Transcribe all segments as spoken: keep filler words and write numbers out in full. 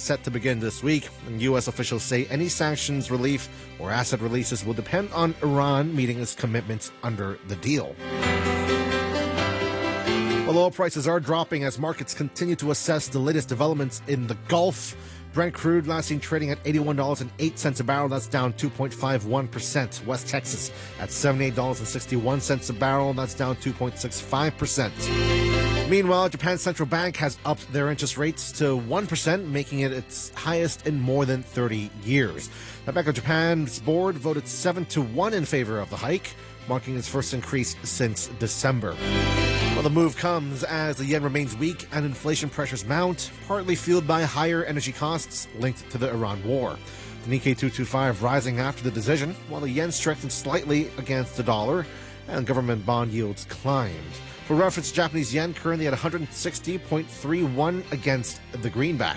set to begin this week, and U S officials say any sanctions relief or asset releases will depend on Iran meeting its commitments under the deal. Well, oil prices are dropping as markets continue to assess the latest developments in the Gulf. Brent crude last seen trading at eighty-one dollars and eight cents a barrel. That's down two point five one percent. West Texas at seventy-eight dollars and sixty-one cents a barrel. That's down two point six five percent. Meanwhile, Japan's central bank has upped their interest rates to one percent, making it its highest in more than thirty years. The Bank of Japan's board voted seven to one in favor of the hike, marking its first increase since December. Well, the move comes as the yen remains weak and inflation pressures mount, partly fueled by higher energy costs linked to the Iran war. The Nikkei two twenty-five rising after the decision, while the yen strengthened slightly against the dollar and government bond yields climbed. For reference, Japanese yen currently at one hundred sixty point three one against the greenback.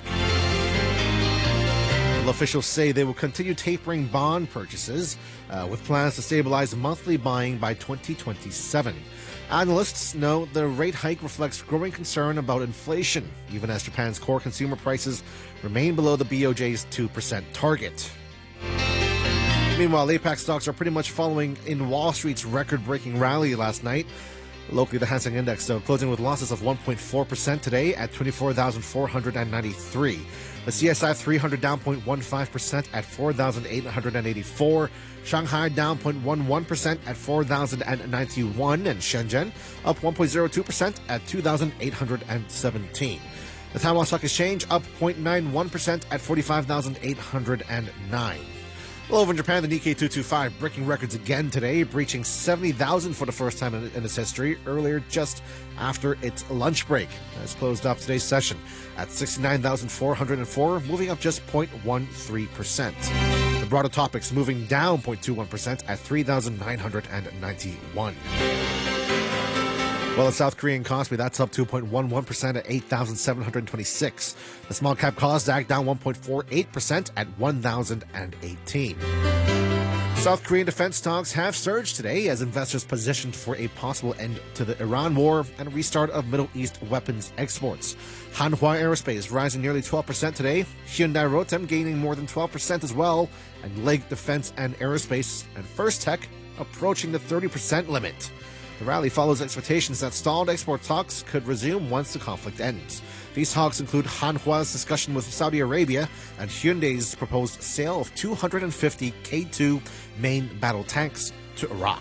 Officials say they will continue tapering bond purchases uh, with plans to stabilize monthly buying by twenty twenty-seven. Analysts note the rate hike reflects growing concern about inflation, even as Japan's core consumer prices remain below the B O J's two percent target. Meanwhile, APAC stocks are pretty much following in Wall Street's record-breaking rally last night. Locally, the Hang Seng Index, though, closing with losses of one point four percent today at twenty-four thousand four hundred ninety-three. The C S I three hundred down zero point one five percent at four thousand eight hundred eighty-four. Shanghai down zero point one one percent at four thousand ninety-one. And Shenzhen up one point zero two percent at two thousand eight hundred seventeen. The Taiwan Stock Exchange up zero point nine one percent at forty-five thousand eight hundred nine. Well, over in Japan, the Nikkei two twenty-five breaking records again today, breaching seventy thousand for the first time in, in its history, earlier just after its lunch break. It's closed off today's session at sixty-nine thousand four hundred four, moving up just zero point one three percent. The broader topics moving down zero point two one percent at three thousand nine hundred ninety-one. Well, the South Korean Kospi, that's up two point one one percent at eight thousand seven hundred twenty-six. The small cap Kosdaq down one point four eight percent at one thousand eighteen. South Korean defense stocks have surged today as investors positioned for a possible end to the Iran war and a restart of Middle East weapons exports. Hanwha Aerospace rising nearly twelve percent today, Hyundai Rotem gaining more than twelve percent as well, and Leg Defense and Aerospace and First Tech approaching the thirty percent limit. The rally follows expectations that stalled export talks could resume once the conflict ends. These talks include Hanwha's discussion with Saudi Arabia and Hyundai's proposed sale of two hundred fifty K two main battle tanks to Iraq.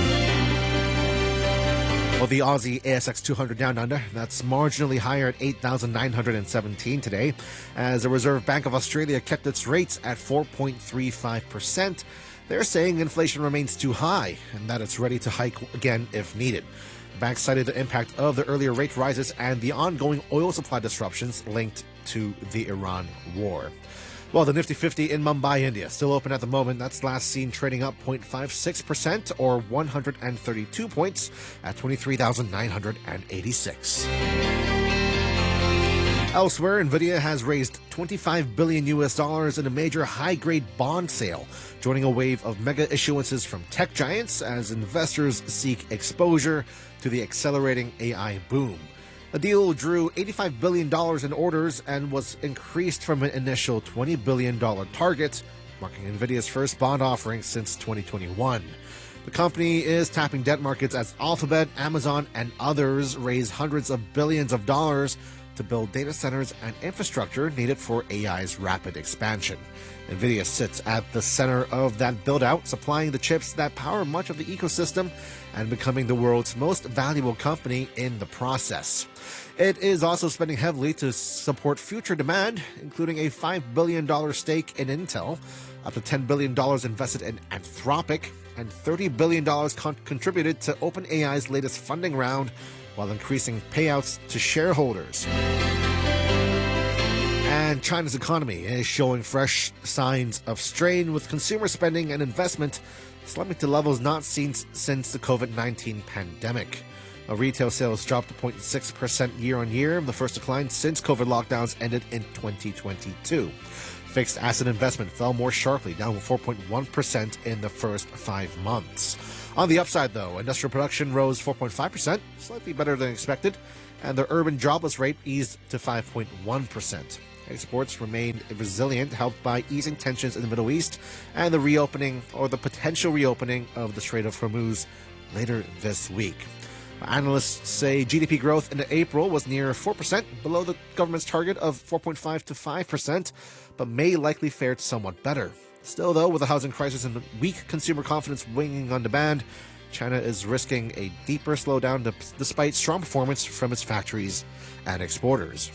Well, the Aussie A S X two hundred down under, that's marginally higher at eight thousand nine hundred seventeen today, as the Reserve Bank of Australia kept its rates at four point three five percent. They're saying inflation remains too high and that it's ready to hike again if needed. The bank cited the impact of the earlier rate rises and the ongoing oil supply disruptions linked to the Iran war. Well, the Nifty fifty in Mumbai, India, still open at the moment. That's last seen trading up zero point five six percent or one hundred thirty-two points at twenty-three thousand nine hundred eighty-six. Elsewhere, Nvidia has raised twenty-five billion U S dollars in a major high-grade bond sale, joining a wave of mega issuances from tech giants as investors seek exposure to the accelerating A I boom. The deal drew eighty-five billion dollars in orders and was increased from an initial twenty billion dollars target, marking Nvidia's first bond offering since twenty twenty-one. The company is tapping debt markets as Alphabet, Amazon, and others raise hundreds of billions of dollars to build data centers and infrastructure needed for A I's rapid expansion. Nvidia sits at the center of that build-out, supplying the chips that power much of the ecosystem and becoming the world's most valuable company in the process. It is also spending heavily to support future demand, including a five billion dollars stake in Intel, up to ten billion dollars invested in Anthropic, and thirty billion dollars con- contributed to OpenAI's latest funding round, while increasing payouts to shareholders. And China's economy is showing fresh signs of strain, with consumer spending and investment slumping to levels not seen since the COVID nineteen pandemic. Now, retail sales dropped zero point six percent year-on-year, the first decline since COVID lockdowns ended in twenty twenty-two. Fixed asset investment fell more sharply, down four point one percent in the first five months. On the upside, though, industrial production rose four point five percent, slightly better than expected, and the urban jobless rate eased to five point one percent. Exports remained resilient, helped by easing tensions in the Middle East and the reopening or the potential reopening of the Strait of Hormuz later this week. Analysts say G D P growth in April was near four percent, below the government's target of four point five to five percent, but May likely fared somewhat better. Still, though, with the housing crisis and weak consumer confidence weighing on demand, China is risking a deeper slowdown despite strong performance from its factories and exporters.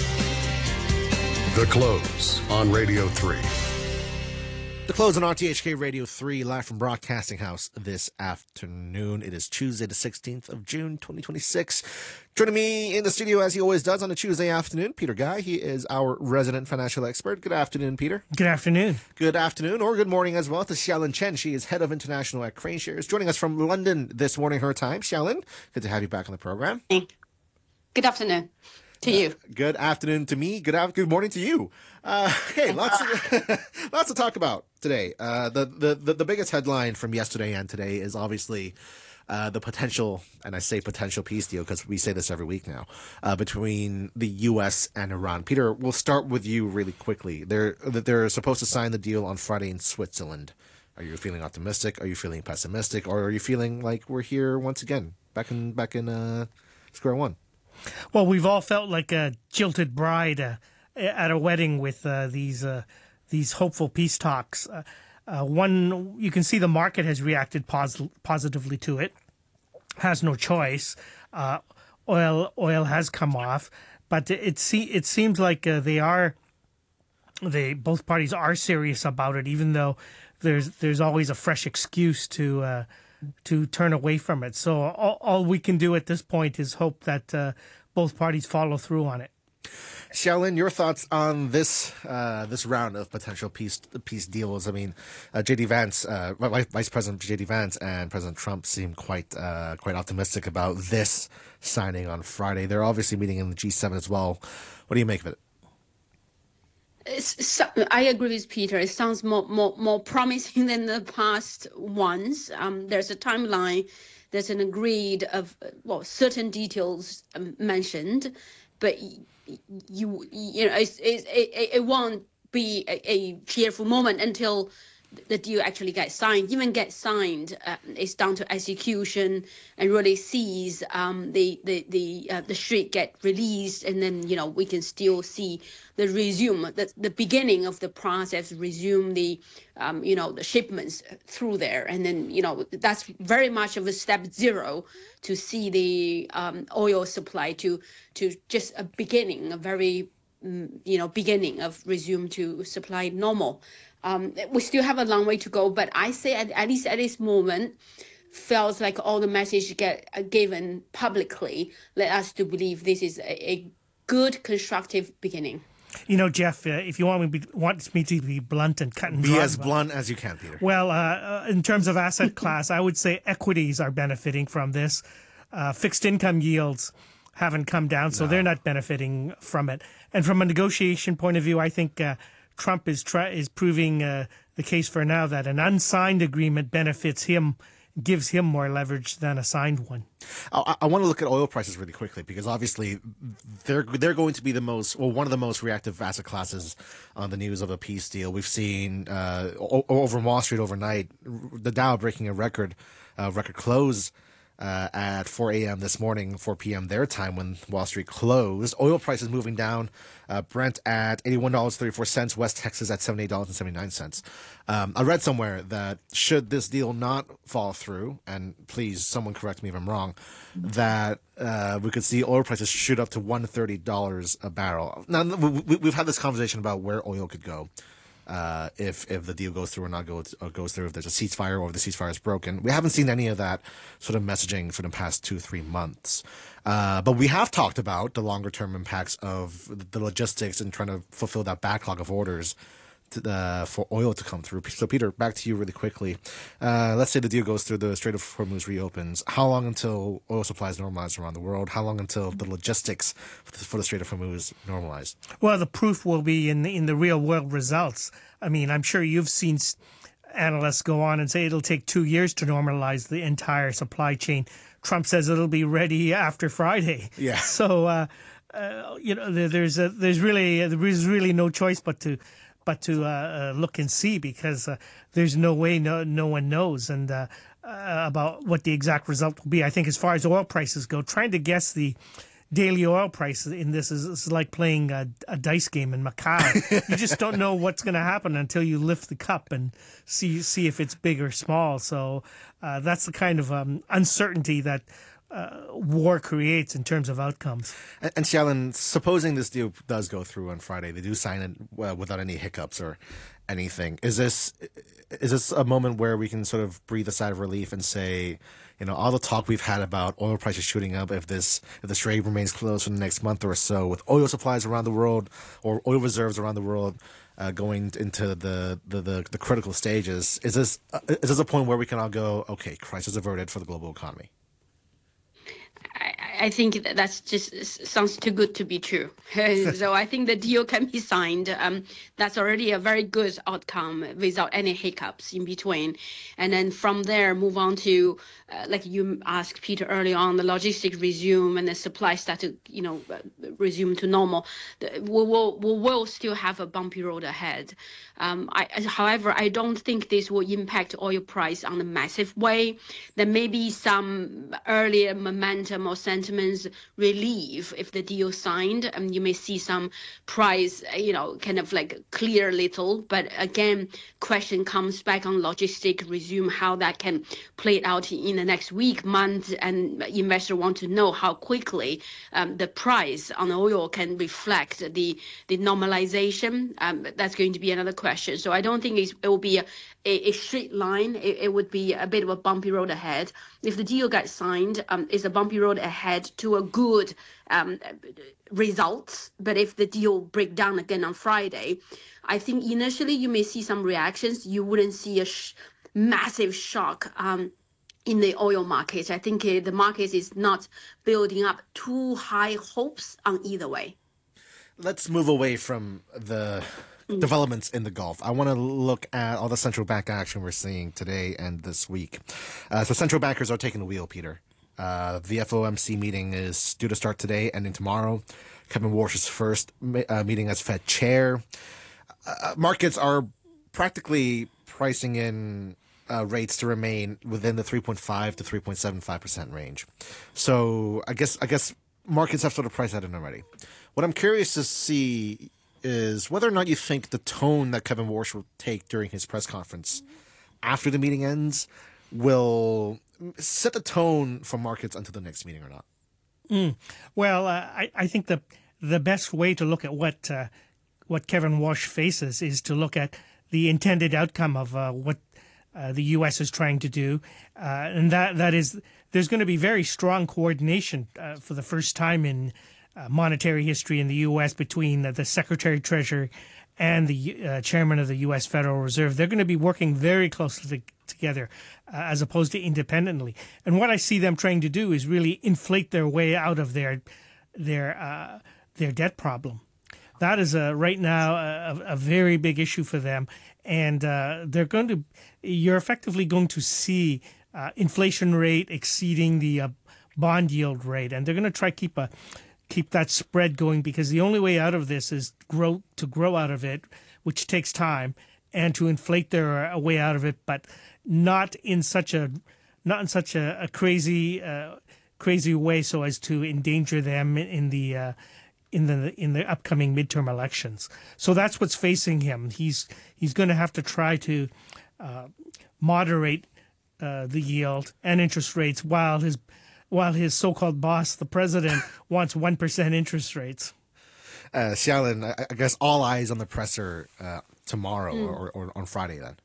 The Close on Radio three. The Close on R T H K Radio three, live from Broadcasting House this afternoon. It is Tuesday, the sixteenth of June, twenty twenty-six. Joining me in the studio, as he always does on a Tuesday afternoon, Peter Guy. He is our resident financial expert. Good afternoon, Peter. Good afternoon. Good afternoon, or good morning as well, to Xiaolin Chen. She is head of international at Crane Shares, joining us from London this morning, her time. Xiaolin, good to have you back on the program. Good afternoon to you. Uh, good afternoon to me. Good af- Good morning to you. Uh, hey, lots of, lots to talk about today. Uh, the, the, the, the biggest headline from yesterday and today is obviously uh, the potential, and I say potential peace deal because we say this every week now, uh, between the U S and Iran. Peter, we'll start with you really quickly. They're, they're supposed to sign the deal on Friday in Switzerland. Are you feeling optimistic? Are you feeling pessimistic? Or are you feeling like we're here once again, back in, back in uh, square one? Well, we've all felt like a jilted bride uh, at a wedding with uh, these uh, these hopeful peace talks. Uh, uh, one, you can see the market has reacted pos- positively to it. Has no choice. Uh, oil oil has come off, but it se- it seems like uh, they are. They both parties are serious about it, even though there's there's always a fresh excuse to. Uh, to turn away from it. So all, all we can do at this point is hope that uh, both parties follow through on it. Xiaolin, your thoughts on this uh, this round of potential peace peace deals? I mean, uh, J D Vance, uh, Vice President J D Vance and President Trump seem quite uh, quite optimistic about this signing on Friday. They're obviously meeting in the G seven as well. What do you make of it? It's, I agree with Peter. It sounds more more more promising than the past ones. Um, there's a timeline. There's an agreed of well certain details mentioned, but you you know it's, it's, it it won't be a, a cheerful moment until the deal actually gets signed. Even get signed, uh, it's down to execution and really sees um, the the the uh, the street get released, and then you know we can still see the resume the the beginning of the process, resume the um, you know the shipments through there, and then you know that's very much of a step zero to see the um, oil supply to to just a beginning, a very you know beginning of resume to supply normal. Um, we still have a long way to go, but I say at, at least at this moment, feels like all the message get uh, given publicly led us to believe this is a, a good, constructive beginning. You know, Jeff, uh, if you want me, be, want me to be blunt and cut and be dry, as blunt as you can, Peter. Well, uh, in terms of asset class, I would say equities are benefiting from this. Uh, fixed income yields haven't come down, so no. They're not benefiting from it. And from a negotiation point of view, I think uh, Trump is try- is proving uh, the case for now that an unsigned agreement benefits him, gives him more leverage than a signed one. I, I want to look at oil prices really quickly because obviously they're they're going to be the most, well, one of the most reactive asset classes on the news of a peace deal. We've seen uh, o- over Wall Street overnight, the Dow breaking a record uh, record close. Uh, at four a.m. this morning, four p.m. their time when Wall Street closed. Oil prices moving down. Uh, Brent at eighty-one dollars and thirty-four cents. West Texas at seventy-eight dollars and seventy-nine cents. Um, I read somewhere that should this deal not fall through, and please, someone correct me if I'm wrong, that uh, we could see oil prices shoot up to one hundred thirty dollars a barrel. Now, we, we've had this conversation about where oil could go. Uh, if if the deal goes through or not goes or goes through, if there's a ceasefire or if the ceasefire is broken. We haven't seen any of that sort of messaging for the past two, three months. Uh, but we have talked about the longer term impacts of the logistics and trying to fulfill that backlog of orders to, uh, for oil to come through. So, Peter, back to you really quickly. Uh, let's say the deal goes through, the Strait of Hormuz reopens. How long until oil supplies normalize around the world? How long until the logistics for the Strait of Hormuz normalize? Well, the proof will be in the, in the real world results. I mean, I'm sure you've seen analysts go on and say it'll take two years to normalize the entire supply chain. Trump says it'll be ready after Friday. Yeah. So, uh, uh, you know, there, there's a, there's really there's really no choice but to but to uh, uh, look and see, because uh, there's no way no no one knows and uh, uh, about what the exact result will be. I think as far as oil prices go, trying to guess the daily oil prices in this is, is like playing a, a dice game in Macau. You just don't know what's going to happen until you lift the cup and see see if it's big or small. So uh, that's the kind of um, uncertainty that uh, war creates in terms of outcomes. And, and Xiaolin, supposing this deal does go through on Friday, they do sign it uh, without any hiccups or anything. Is this is this a moment where we can sort of breathe a sigh of relief and say, you know, all the talk we've had about oil prices shooting up if this if the Strait remains closed for the next month or so, with oil supplies around the world or oil reserves around the world uh, going into the, the, the, the critical stages, is this uh, is this a point where we can all go, okay, crisis averted for the global economy? I, I think that that's just sounds too good to be true. So I think the deal can be signed. Um, that's already a very good outcome without any hiccups in between. And then from there, move on to, uh, like you asked Peter earlier on, the logistics resume and the supply start to, you know, resume to normal. We will, we will still have a bumpy road ahead. Um, I, however, I don't think this will impact oil price on a massive way. There may be some earlier momentum or sentiments relief if the deal signed, and you may see some price, you know, kind of like clear a little. But again, question comes back on logistic resume, how that can play out in the next week, month, and investors want to know how quickly um, the price on oil can reflect the the normalization. Um, that's going to be another question. So I don't think it's, it will be a, a, a straight line. It, it would be a bit of a bumpy road ahead. If the deal gets signed, um, it's a bumpy road ahead to a good um, result. But if the deal break down again on Friday, I think initially you may see some reactions. You wouldn't see a sh- massive shock um, in the oil market. I think uh, the market is not building up too high hopes on either way. Let's move away from the developments in the Gulf. I want to look at all the central bank action we're seeing today and this week. Uh, so central bankers are taking the wheel, Peter. Uh, the F O M C meeting is due to start today, ending tomorrow. Kevin Warsh's first uh, meeting as Fed chair. Uh, markets are practically pricing in uh, rates to remain within the three point five to three point seven five percent range. So I guess I guess markets have sort of priced that in already. What I'm curious to see is whether or not you think the tone that Kevin Warsh will take during his press conference after the meeting ends will set the tone for markets until the next meeting or not. Mm. Well, uh, I, I think the the best way to look at what uh, what Kevin Warsh faces is to look at the intended outcome of uh, what uh, the U S is trying to do, uh, and that that is there's going to be very strong coordination uh, for the first time in Uh, monetary history in the U S between uh, the Secretary Treasury and the uh, Chairman of the U S Federal Reserve. They're going to be working very closely to- together uh, as opposed to independently. And what I see them trying to do is really inflate their way out of their their uh, their debt problem. That is uh, right now a, a very big issue for them, and uh, they're going to. You're effectively going to see uh, inflation rate exceeding the uh, bond yield rate, and they're going to try to keep a keep that spread going, because the only way out of this is grow to grow out of it, which takes time, and to inflate their uh, way out of it, but not in such a not in such a, a crazy uh, crazy way so as to endanger them in the uh, in the in the upcoming midterm elections. So that's what's facing him. He's he's going to have to try to uh, moderate uh, the yield and interest rates while his while his so-called boss, the president, wants one percent interest rates. Uh, Xiaolin, I, I guess all eyes on the presser uh, tomorrow Mm. or, or on Friday then.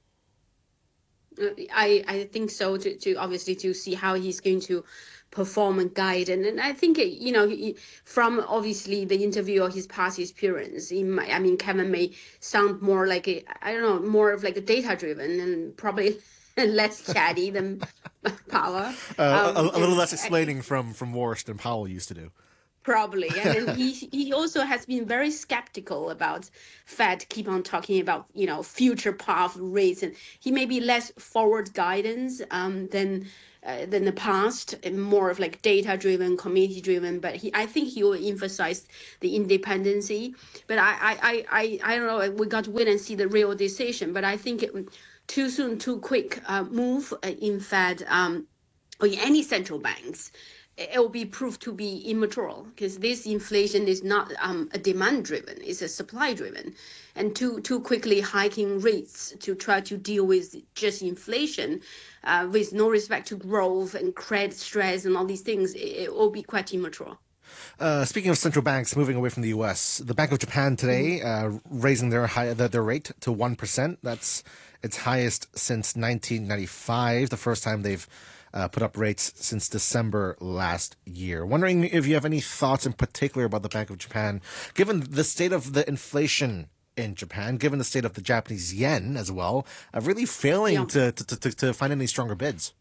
I, I think so, to, to obviously to see how he's going to perform and guide. And, and I think, you know, he, from obviously the interview or his past experience, he might, I mean, Kevin may sound more like a, I don't know, more of like a data driven and probably less chatty than Powell. Uh, Um, a, a little and- less explaining from, from Warsh than Powell used to do. Probably, and then he he also has been very skeptical about Fed keep on talking about, you know, future path rates, and he may be less forward guidance um, than uh, than the past, more of like data driven, community driven. But he, I think he will emphasize the independency. But I, I, I, I don't know. We got to wait and see the real decision. But I think it, too soon, too quick uh, move uh, in Fed um, or in any central banks, it will be proved to be immature because this inflation is not um, a demand driven, it's a supply driven. And too too quickly hiking rates to try to deal with just inflation uh, with no respect to growth and credit stress and all these things, it, it will be quite immature. Uh, speaking of central banks moving away from the U S, the Bank of Japan today uh, raising their high, their, their rate to one percent. That's its highest since nineteen ninety-five, the first time they've uh, put up rates since December last year. Wondering if you have any thoughts in particular about the Bank of Japan, given the state of the inflation in Japan, given the state of the Japanese yen as well, uh, really failing yeah. to, to, to, to find any stronger bids.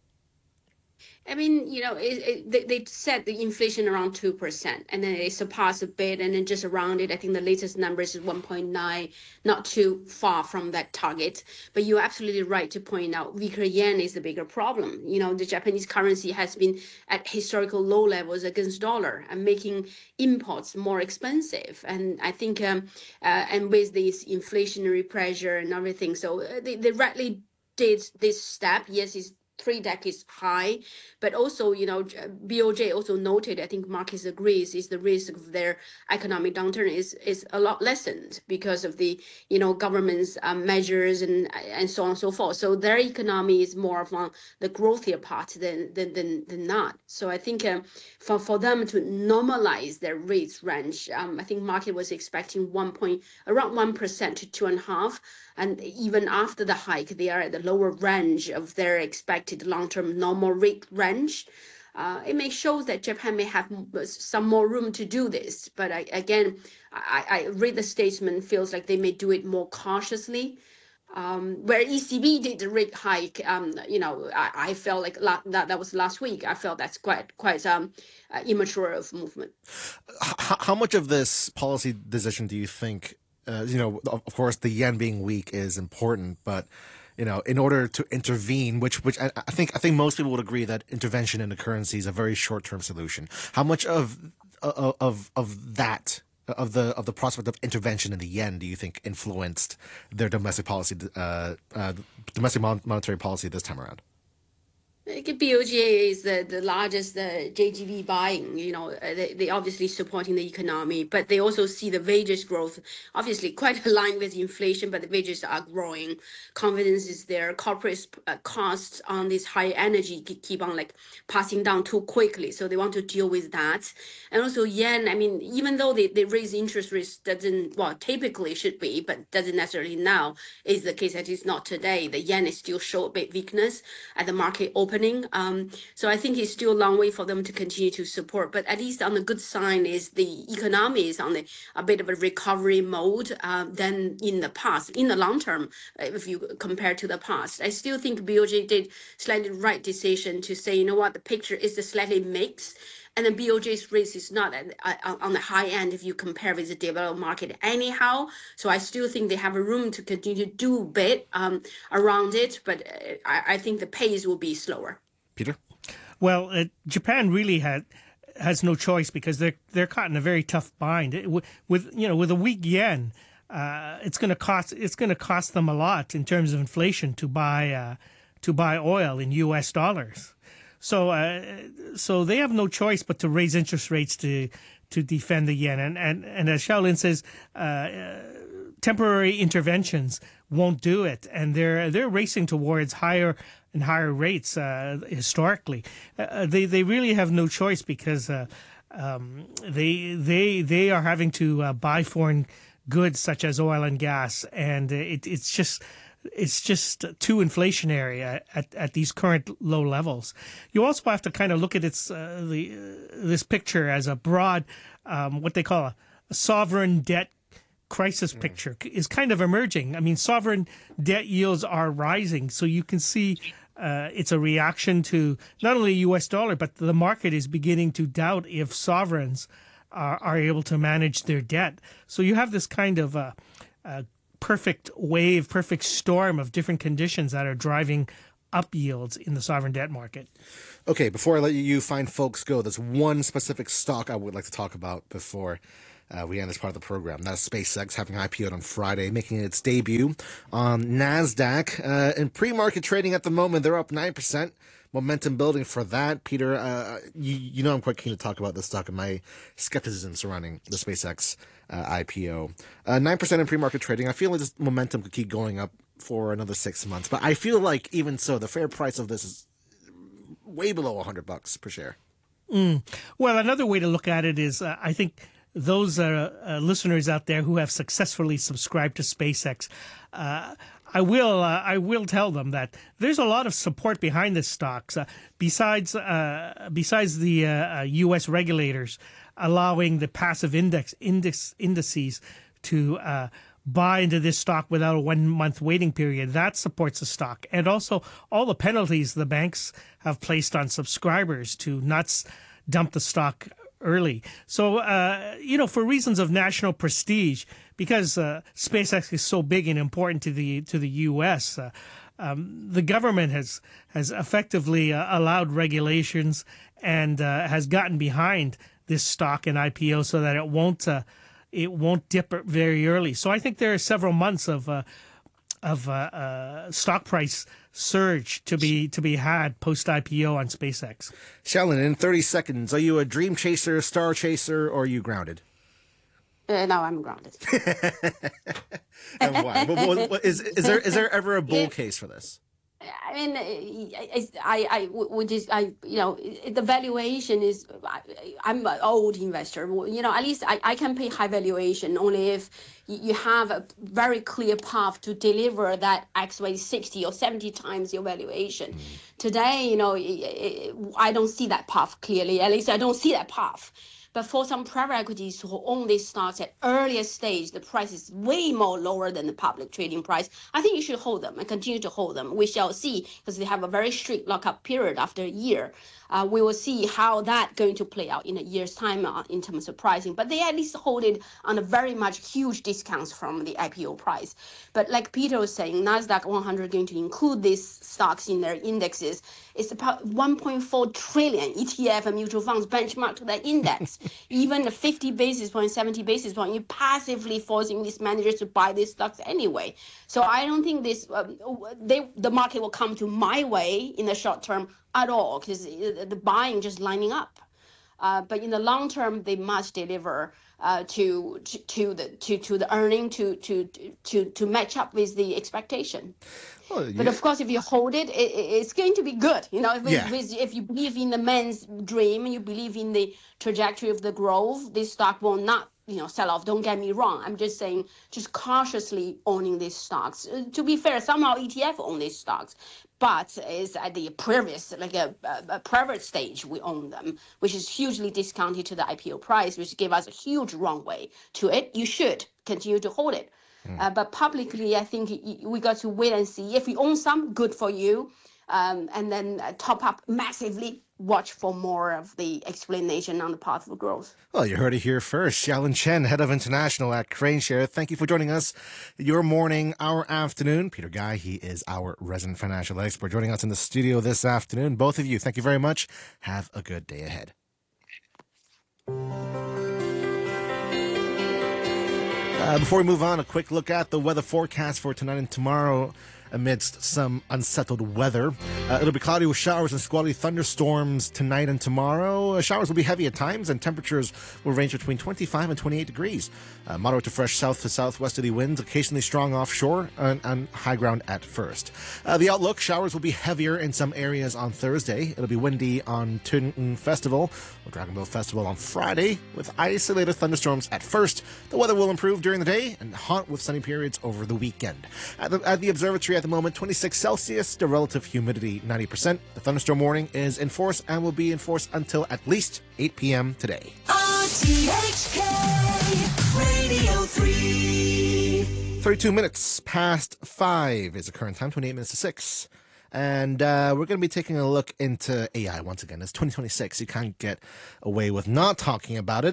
I mean, you know, it, it, they, they set the inflation around two percent and then they surpassed a bit and then just around it. I think the latest numbers is one point nine, not too far from that target. But you're absolutely right to point out weaker yen is the bigger problem. You know, the Japanese currency has been at historical low levels against dollar and making imports more expensive. And I think, um, uh, and with this inflationary pressure and everything, so they, they rightly did this step. Yes, it's three decades high, but also, you know, B O J also noted, I think markets agrees, is the risk of their economic downturn is is a lot lessened because of the, you know, government's um, measures and and so on and so forth. So their economy is more of on the growthier part than than than, than not. So I think um, for for them to normalize their rates range, um, I think market was expecting one point around one percent to two and a half. And even after the hike, they are at the lower range of their expected long-term normal rate range. Uh, it may show that Japan may have some more room to do this. But I, again, I, I read the statement, feels like they may do it more cautiously. Um, where E C B did the rate hike, um, you know, I, I felt like la- that that was last week. I felt that's quite quite um, uh, immature of movement. How, how much of this policy decision do you think? Uh, you know, of course, the yen being weak is important, but you know, in order to intervene, which which I, I think I think most people would agree that intervention in the currency is a very short-term solution. How much of of of that of the of the prospect of intervention in the yen do you think influenced their domestic policy, uh, uh, domestic monetary policy this time around? B O J is the, the largest uh, J G B buying, you know, they, they obviously supporting the economy, but they also see the wages growth, obviously quite aligned with inflation, but the wages are growing. Confidence is there. Corporate uh, costs on this high energy keep on like passing down too quickly. So they want to deal with that. And also yen, I mean, even though they, they raise interest rates, doesn't, well, typically should be, but doesn't necessarily now is the case that it's not today. The yen is still show a bit weakness at the market open. Um, so I think it's still a long way for them to continue to support. But at least on the good sign is the economy is on a, a bit of a recovery mode uh, than in the past. In the long term, if you compare to the past, I still think B O J did slightly right decision to say, you know what, the picture is a slightly mixed. And then B O J's risk is not at, uh, on the high end if you compare with the developed market anyhow. So I still think they have a room to continue to do a bit um, around it, but uh, I, I think the pace will be slower. Peter? Well, uh, Japan really had has no choice because they're they're caught in a very tough bind. It, with, with you know with a weak yen, uh, it's going to cost it's going to cost them a lot in terms of inflation to buy uh, to buy oil in U S dollars. So, uh, so they have no choice but to raise interest rates to to defend the yen. And and, and as Xiaolin says, uh, uh, temporary interventions won't do it, and they're they're racing towards higher and higher rates uh, historically. Uh, they they really have no choice because uh, um, they they they are having to uh, buy foreign goods such as oil and gas, and it, it's just. It's just too inflationary at, at these current low levels. You also have to kind of look at its uh, the uh, this picture as a broad, um, what they call a, a sovereign debt crisis mm. picture is kind of emerging. I mean, sovereign debt yields are rising, so you can see uh, it's a reaction to not only U S dollar, but the market is beginning to doubt if sovereigns are, are able to manage their debt. So you have this kind of uh, uh, perfect wave, perfect storm of different conditions that are driving up yields in the sovereign debt market. Okay, before I let you fine folks go, there's one specific stock I would like to talk about before uh, we end this part of the program. That's SpaceX having I P O'd on Friday, making its debut on NASDAQ. Uh, in pre-market trading at the moment, they're up nine percent. Momentum building for that. Peter, uh, you, you know I'm quite keen to talk about this stock and my skepticism surrounding the SpaceX uh, I P O. Uh, nine percent in pre-market trading. I feel like this momentum could keep going up for another six months. But I feel like even so, the fair price of this is way below one hundred bucks per share. Mm. Well, another way to look at it is uh, I think those uh, uh, listeners out there who have successfully subscribed to SpaceX, uh, I will uh, I will tell them that there's a lot of support behind this stocks. Uh, besides uh, besides the uh, U S regulators allowing the passive index index indices to uh, buy into this stock without a one-month waiting period, that supports the stock. And also all the penalties the banks have placed on subscribers to not s- dump the stock early. So, uh, you know, for reasons of national prestige, because uh, SpaceX is so big and important to the to the U S, uh, um, the government has has effectively uh, allowed regulations and uh, has gotten behind this stock and I P O so that it won't uh, it won't dip very early. So I think there are several months of uh, of uh, uh, stock price surge to be to be had post I P O on SpaceX. Xiaolin, in thirty seconds, are you a dream chaser, star chaser, or are you grounded? Uh, no, I'm grounded. And why? What- what- what- is, is there is there ever a bull Yeah. case for this? I mean, I, I, I would just, I, you know, the valuation is, I, I'm an old investor, you know, at least I, I can pay high valuation only if you have a very clear path to deliver that X Y sixty or seventy times your valuation. Today, you know, I don't see that path clearly, at least I don't see that path. But for some private equities who own these stocks at earlier stage, the price is way more lower than the public trading price. I think you should hold them and continue to hold them. We shall see, because they have a very strict lockup period after a year. Uh, we will see how that going to play out in a year's time uh, in terms of pricing. But they at least hold it on a very much huge discounts from the I P O price. But like Peter was saying, NASDAQ one hundred going to include these stocks in their indexes. It's about one point four trillion E T F and mutual funds benchmarked to that index. Even the fifty basis point, seventy basis point, you're passively forcing these managers to buy these stocks anyway. So I don't think this um, they the market will come to my way in the short term at all, because the buying just lining up. Uh, but in the long term, they must deliver uh, to, to to the to to the earning to to to to match up with the expectation. Well, you- But of course, if you hold it, it it's going to be good. You know, if, Yeah. if, if you believe in the man's dream, you believe in the trajectory of the growth, this stock will not, you know, sell off. Don't get me wrong. I'm just saying, just cautiously owning these stocks. Uh, to be fair, somehow E T F own these stocks, but it's at the previous, like a, a, a private stage, we own them, which is hugely discounted to the I P O price, which gave us a huge runway to it. You should continue to hold it. Uh, but publicly, I think y- y- we got to wait and see. If you own some, good for you. Um, and then uh, top up massively. Watch for more of the explanation on the path of growth. Well, you heard it here first. Xiaolin Chen, Head of International at CraneShare. Thank you for joining us your morning, our afternoon. Peter Guy, he is our resident financial expert, joining us in the studio this afternoon. Both of you, thank you very much. Have a good day ahead. Uh, before we move on, a quick look at the weather forecast for tonight and tomorrow. Amidst some unsettled weather, uh, it'll be cloudy with showers and squally thunderstorms tonight and tomorrow. Uh, showers will be heavy at times, and temperatures will range between twenty-five and twenty-eight degrees. Uh, moderate to fresh south to southwesterly winds, occasionally strong offshore and, and high ground at first. Uh, the outlook: showers will be heavier in some areas on Thursday. It'll be windy on Tuen Festival or Dragon Boat Festival on Friday, with isolated thunderstorms at first. The weather will improve during the day and hot with sunny periods over the weekend. At the, at the observatory at the moment, twenty-six Celsius, the relative humidity ninety percent. The thunderstorm warning is in force and will be in force until at least eight p.m. today. R T H K Radio three. thirty-two minutes past five is the current time, twenty-eight minutes to six. And uh, we're going to be taking a look into A I once again. It's twenty twenty-six. You can't get away with not talking about it.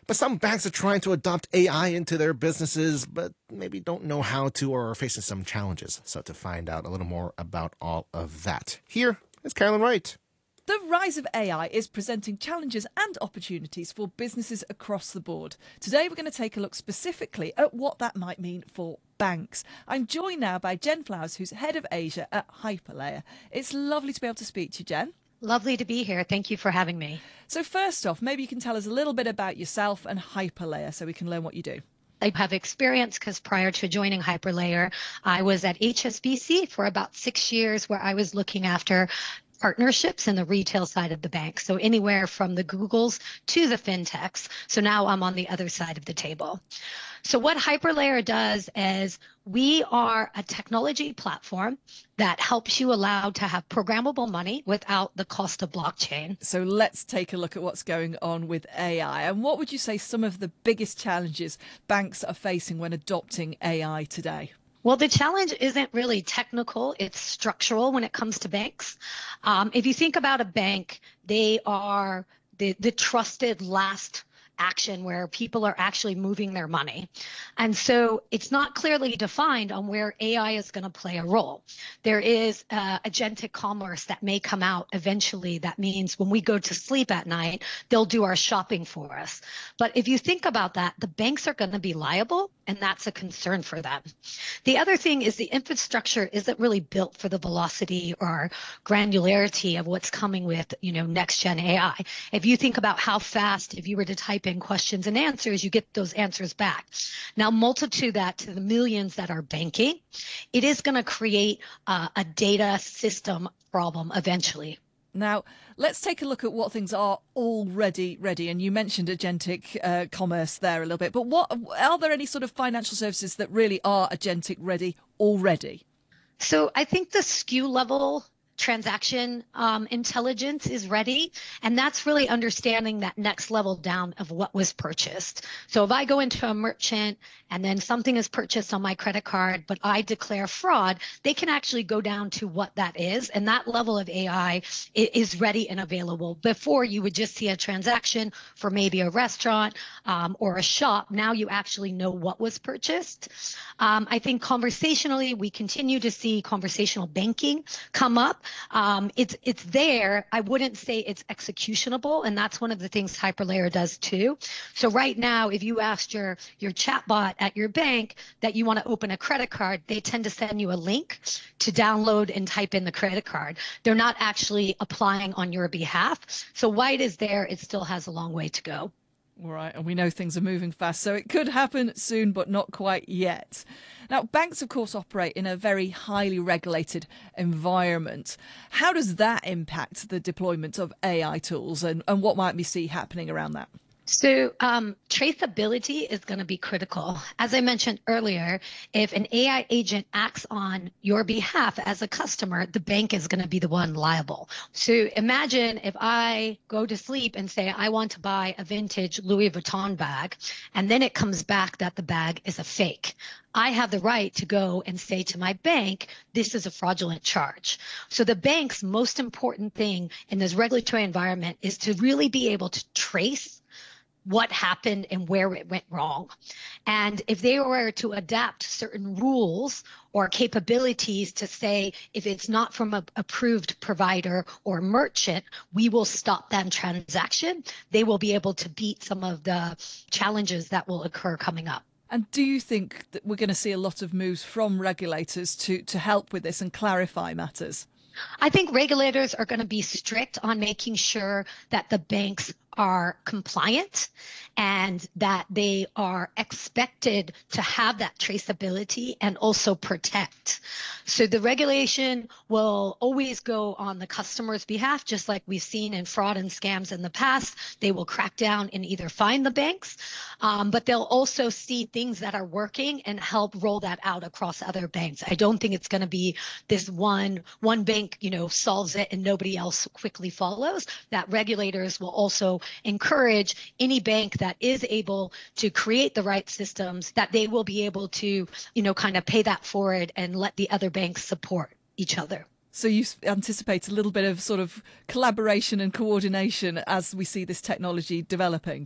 But some banks are trying to adopt A I into their businesses, but maybe don't know how to or are facing some challenges. So to find out a little more about all of that, here is Carolyn Wright. The rise of A I is presenting challenges and opportunities for businesses across the board. Today, we're going to take a look specifically at what that might mean for banks. I'm joined now by Jen Flowers, who's head of Asia at Hyperlayer. It's lovely to be able to speak to you, Jen. Lovely to be here. Thank you for having me. So first off, maybe you can tell us a little bit about yourself and Hyperlayer so we can learn what you do. I have experience because prior to joining Hyperlayer, I was at H S B C for about six years where I was looking after partnerships in the retail side of the bank. So anywhere from the Googles to the fintechs. So now I'm on the other side of the table. So what Hyperlayer does is we are a technology platform that helps you allow to have programmable money without the cost of blockchain. So let's take a look at what's going on with A I. And what would you say some of the biggest challenges banks are facing when adopting A I today? Well, the challenge isn't really technical, it's structural when it comes to banks. Um, if you think about a bank, they are the, the trusted last action where people are actually moving their money. And so it's not clearly defined on where A I is going to play a role. There is uh, agentic commerce that may come out eventually. That means when we go to sleep at night, they'll do our shopping for us. But if you think about that, the banks are going to be liable, and that's a concern for them. The other thing is the infrastructure isn't really built for the velocity or granularity of what's coming with, you know, next gen A I. If you think about how fast, if you were to type in questions and answers, you get those answers back. Now, multitude that to the millions that are banking, it is going to create uh, a data system problem eventually. Now, let's take a look at what things are already ready. And you mentioned agentic uh, commerce there a little bit. But what are there any sort of financial services that really are agentic ready already? So I think the S K U level transaction um, intelligence is ready. And that's really understanding that next level down of what was purchased. So if I go into a merchant and then something is purchased on my credit card, but I declare fraud, they can actually go down to what that is. And that level of A I is ready and available. Before, you would just see a transaction for maybe a restaurant um, or a shop. Now you actually know what was purchased. Um, I think conversationally, we continue to see conversational banking come up. Um, it's it's there. I wouldn't say it's executionable, and that's one of the things Hyperlayer does too. So right now, if you asked your your chatbot at your bank that you want to open a credit card, they tend to send you a link to download and type in the credit card. They're not actually applying on your behalf. So while it is there, it still has a long way to go. All right, and we know things are moving fast, so it could happen soon, but not quite yet. Now, banks, of course, operate in a very highly regulated environment. How does that impact the deployment of A I tools, and, and what might we see happening around that? So um, traceability is going to be critical. As I mentioned earlier, if an A I agent acts on your behalf as a customer, the bank is going to be the one liable. So imagine if I go to sleep and say, I want to buy a vintage Louis Vuitton bag, and then it comes back that the bag is a fake. I have the right to go and say to my bank, this is a fraudulent charge. So the bank's most important thing in this regulatory environment is to really be able to trace what happened and where it went wrong. And if they were to adapt certain rules or capabilities to say, if it's not from an approved provider or merchant, we will stop that transaction, they will be able to beat some of the challenges that will occur coming up. And do you think that we're going to see a lot of moves from regulators to, to help with this and clarify matters? I think regulators are going to be strict on making sure that the banks are compliant and that they are expected to have that traceability and also protect. So the regulation will always go on the customer's behalf, just like we've seen in fraud and scams in the past. They will crack down and either fine the banks, um, but they'll also see things that are working and help roll that out across other banks. I don't think it's going to be this one one bank, you know, solves it and nobody else quickly follows. That regulators will also encourage any bank that is able to create the right systems, that they will be able to, you know, kind of pay that forward and let the other banks support each other. So you anticipate a little bit of sort of collaboration and coordination as we see this technology developing?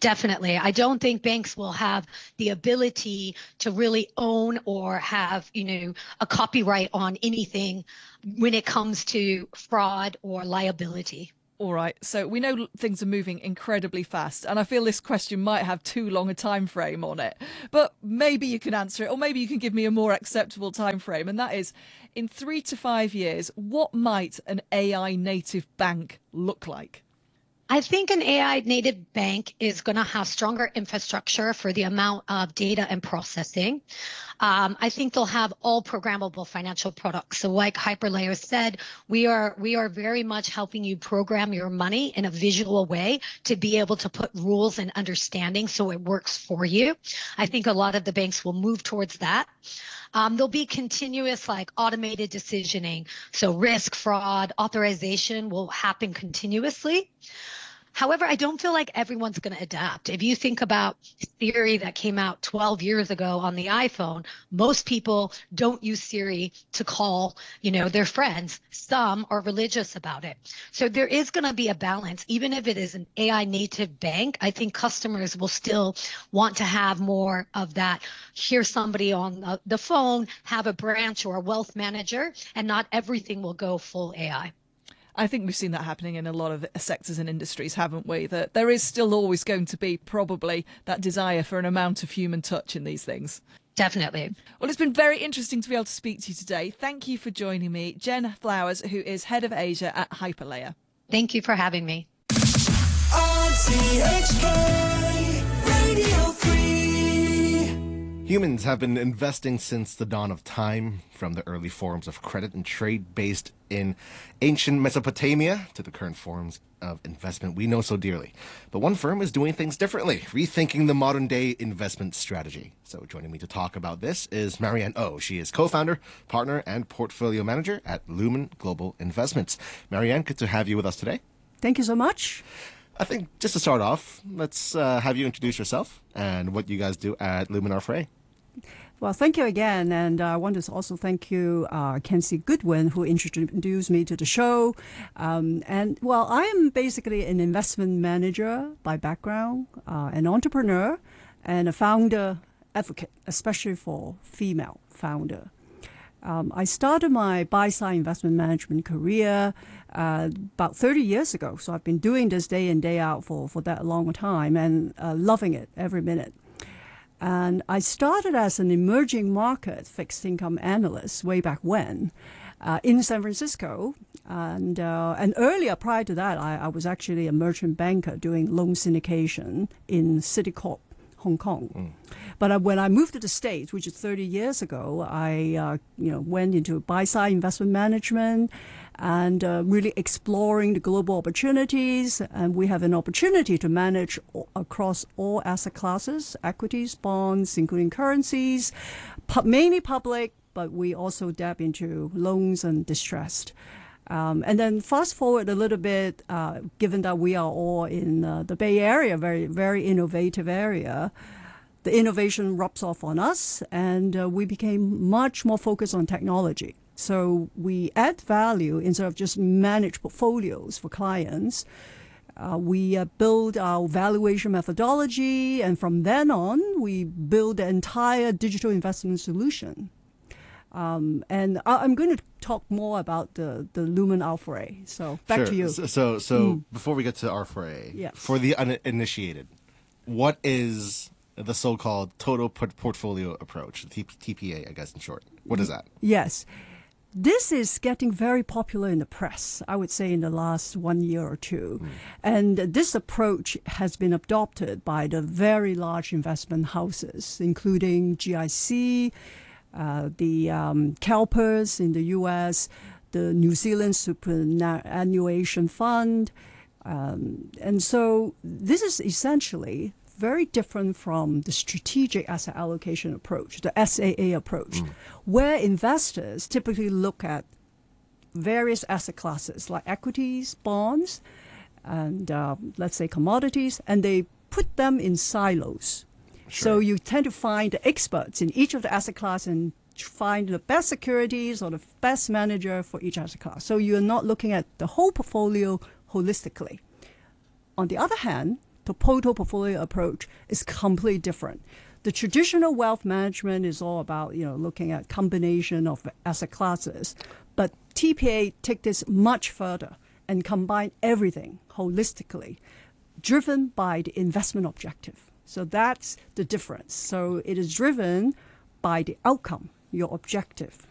Definitely. I don't think banks will have the ability to really own or have, you know, a copyright on anything when it comes to fraud or liability. All right, so we know things are moving incredibly fast, and I feel this question might have too long a time frame on it, but maybe you can answer it, or maybe you can give me a more acceptable time frame, and that is, in three to five years, what might an A I native bank look like? I think an A I native bank is going to have stronger infrastructure for the amount of data and processing. Um, I think they'll have all programmable financial products. So like Hyperlayer said, we are we are very much helping you program your money in a visual way to be able to put rules and understanding so it works for you. I think a lot of the banks will move towards that. Um, there'll be continuous like automated decisioning. So risk, fraud, authorization will happen continuously. However, I don't feel like everyone's going to adapt. If you think about Siri that came out twelve years ago on the iPhone, most people don't use Siri to call, you know, their friends. Some are religious about it. So there is going to be a balance. Even if it is an A I native bank, I think customers will still want to have more of that. Hear somebody on the phone, have a branch or a wealth manager, and not everything will go full A I. I think we've seen that happening in a lot of sectors and industries, haven't we? That there is still always going to be probably that desire for an amount of human touch in these things. Definitely. Well, it's been very interesting to be able to speak to you today. Thank you for joining me, Jen Flowers, who is Head of Asia at Hyperlayer. Thank you for having me. R T H K Radio three. Humans have been investing since the dawn of time, from the early forms of credit and trade based in ancient Mesopotamia to the current forms of investment we know so dearly. But one firm is doing things differently, rethinking the modern day investment strategy. So joining me to talk about this is Marianne Oh. She is co-founder, partner, and portfolio manager at Lumen Global Investments. Marianne, good to have you with us today. Thank you so much. I think just to start off, let's uh, have you introduce yourself and what you guys do at Lumen R F A. Well, thank you again. And uh, I want to also thank you, uh, Kenzie Goodwin, who introduced me to the show. Um, and, well, I am basically an investment manager by background, uh, an entrepreneur, and a founder advocate, especially for female founder. Um, I started my buy-side investment management career uh, about thirty years ago. So I've been doing this day in, day out for, for that long time and uh, loving it every minute. And I started as an emerging market fixed income analyst way back when uh, in San Francisco. And uh, and earlier, prior to that, I, I was actually a merchant banker doing loan syndication in Citicorp, Hong Kong. Mm. But uh, when I moved to the States, which is thirty years ago, I uh, you know went into buy-side investment management and uh, really exploring the global opportunities. And we have an opportunity to manage all, across all asset classes, equities, bonds, including currencies, pu- mainly public, but we also dab into loans and distressed. Um, and then fast forward a little bit, uh, given that we are all in uh, the Bay Area, very, very innovative area, the innovation rubs off on us, and uh, we became much more focused on technology. So we add value instead of just manage portfolios for clients. Uh, we uh, build our valuation methodology, and from then on, we build the entire digital investment solution. Um, and I, I'm going to talk more about the, the Lumen R F A. So back sure. to you. So, so, so mm. before we get to R F A, yes. for the uninitiated, what is the so-called total portfolio approach, the T P A, I guess in short? What is that? Yes. This is getting very popular in the press, I would say, in the last one year or two. Mm. And this approach has been adopted by the very large investment houses, including G I C, uh, the um, CalPERS in the U S, the New Zealand Superannuation Fund. Um, and so this is essentially very different from the strategic asset allocation approach, the S A A approach, mm. where investors typically look at various asset classes like equities, bonds, and uh, let's say commodities, and they put them in silos. Sure. So you tend to find the experts in each of the asset class and find the best securities or the best manager for each asset class. So you're not looking at the whole portfolio holistically. On the other hand, The total portfolio approach is completely different. The traditional wealth management is all about, you know, looking at combination of asset classes, but T P A take this much further and combine everything holistically, driven by the investment objective. So that's the difference. So it is driven by the outcome, your objective.